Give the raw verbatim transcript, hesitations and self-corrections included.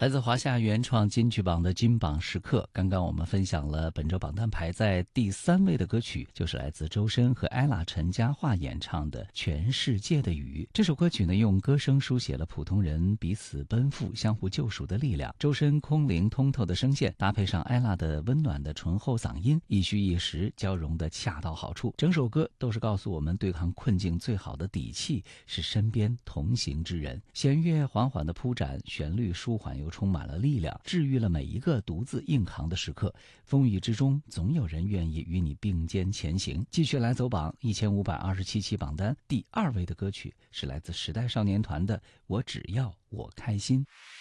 来自华夏原创金曲榜的金榜时刻，刚刚我们分享了本周榜单排在第三位的歌曲，就是来自周深和 ella 陈嘉桦演唱的《全世界的雨》。这首歌曲呢，用歌声书写了普通人彼此奔赴、相互救赎的力量。周深空灵通透的声线，搭配上 ella 的温暖的醇厚嗓音，一虚一实交融的恰到好处。整首歌都是告诉我们，对抗困境最好的底气是身边同行之人。弦乐缓缓的铺展，旋律舒缓又充满了力量，治愈了每一个独自硬扛的时刻。风雨之中，总有人愿意与你并肩前行。继续来走榜，一千五百二十七期榜单第二位的歌曲是来自时代少年团的《我只要我开心》。